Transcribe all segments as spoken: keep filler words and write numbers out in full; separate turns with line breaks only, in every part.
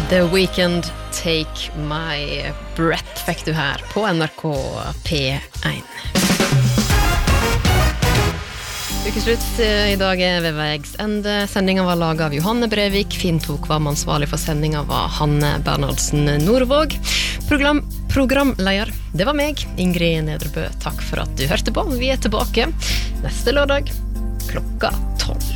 The Weeknd, Take My Breath, fikk du her på N R K P one. Ukeslutt i dag er ved veis ende. Sendingen var laget av Johanne Brevik. Fintok var ansvarlig for sendingen var Hanne Bernhardsen Nordvåg. Program, programleder, det var meg, Ingrid Nedrebø. Takk for at du hørte på. Vi er tilbake neste lørdag klokka tolv.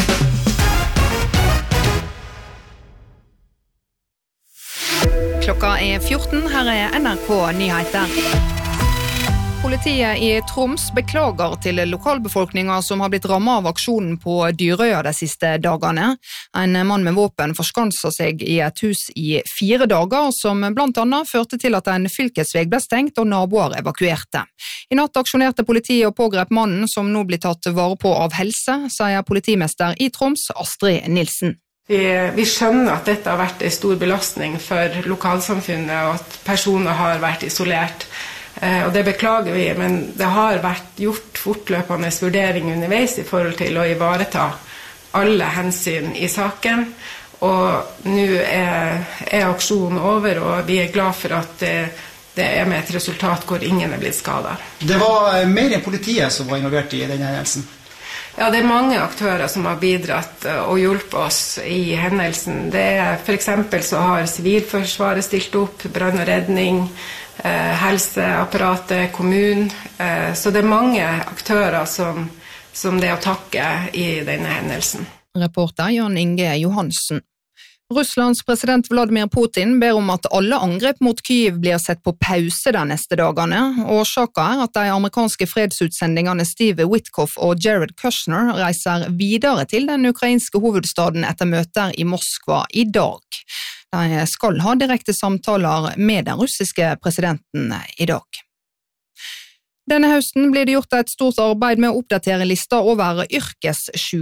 Klokka er fjorten, her er N R K Nyheter. Politiet i Troms beklager til lokalbefolkningen som har blitt rammet av aksjonen på Dyrøya de siste dagene. En mann med våpen forskanset seg i et hus i fire dager, som blant annet førte til at en fylkesveg ble stengt og naboer evakuerte. I natt aksjonerte politiet og pågrep mannen som nå blir tatt vare på av helse, sier politimester i Troms, Astrid Nilsen.
Vi, vi skjønner at dette har vært en stor belastning for lokalsamfunnet, og at personer har vært isolert. Og det beklager vi, men det har vært gjort fortløpende vurdering underveis i forhold til å ivareta alle hensyn i saken. Og nå er, er aksjonen over, og vi er glad for at det, det er med et resultat hvor ingen er blitt skadet.
Det var mer enn politiet som var involvert i denne hendelsen.
Ja, det er mange aktører som har bidratt og hjulpet oss i hendelsen. Det er, for eksempel så har Sivilforsvaret stilt opp, brann og redning, eh, helseapparatet, kommunen. Eh, så det er mange aktører som, som det er å takke i denne hendelsen.
Reporter Jan Inge Johansen. Russlands president Vladimir Putin ber om at alle angrep mot Kyiv blir sett på pause de neste dagene. Årsaken er at de amerikanske fredsutsendingene Steve Witkoff og Jared Kushner reiser videre til den ukrainske hovedstaden etter møter i Moskva i dag. De skal ha direkte samtaler med den russiske presidenten i dag. Denne høsten blir det gjort et stort arbeid med å oppdatere lista over yrkessykdommer.